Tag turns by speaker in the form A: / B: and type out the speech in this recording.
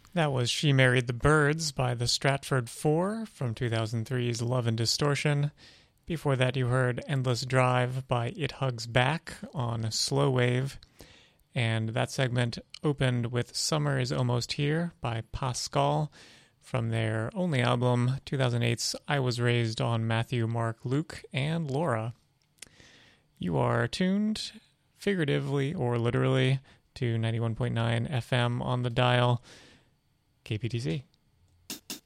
A: That was She Married the Birds by the Stratford Four from 2003's Love and Distortion. Before that, you heard Endless Drive by It Hugs Back on Slow Wave. And that segment opened with Summer is Almost Here by Pascal from their only album, 2008's I Was Raised on Matthew, Mark, Luke, and Laura. You are tuned, figuratively or literally, to 91.9 FM on the dial, KPTC.